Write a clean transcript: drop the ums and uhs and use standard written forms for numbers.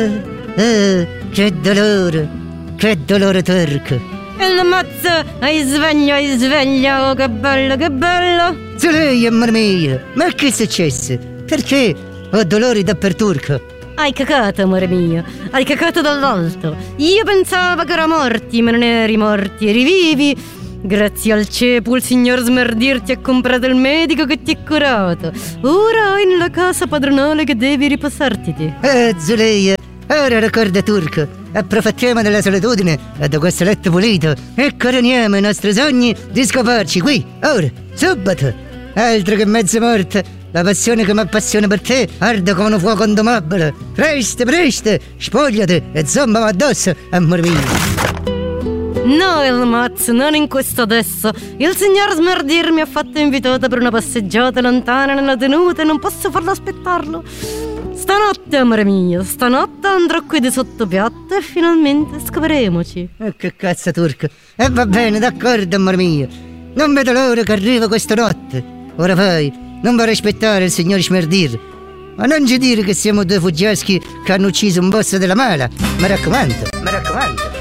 che dolore turco. E l'ammazza, hai sveglia, oh che bello. Zuleia, amore mio, ma che è successo? Perché ho dolori dappertutto? Hai cacato, amore mio, hai cacato dall'alto. Io pensavo che eri morti, ma non eri morti, eri vivi. Grazie al cielo il signor Smerdir ti ha comprato il medico che ti ha curato. Ora hai nella casa padronale che devi riposarti te. Zuleia, ora ricorda turco, approfittiamo della solitudine e da questo letto pulito e coroniamo i nostri sogni di scoparci qui, ora, subito. Altro che mezzo morta, la passione che mi appassiona per te arde come un fuoco indomabile. Presto, spogliati e zombami addosso, amore mio. No, Elmaz, non in questo adesso. Il signor Smerdir mi ha fatto invitata per una passeggiata lontana nella tenuta e non posso farlo aspettarlo. Stanotte, amore mio, stanotte andrò qui di sottopiatto e finalmente scopriamoci. Che cazzo turco. E va bene, d'accordo, amore mio. Non vedo l'ora che arriva questa notte. Ora vai, non vorrei aspettare il signor Smerdir. Ma non ci dire che siamo due fuggiaschi che hanno ucciso un boss della mala. Mi raccomando.